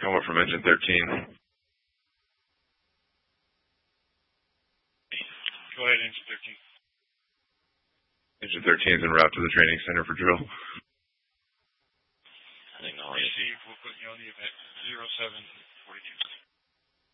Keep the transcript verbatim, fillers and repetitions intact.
Come up from engine thirteen. Go ahead, engine thirteen. Engine thirteen is en route to the training center for drill. Received. We'll put you on the event. zero seven forty-two.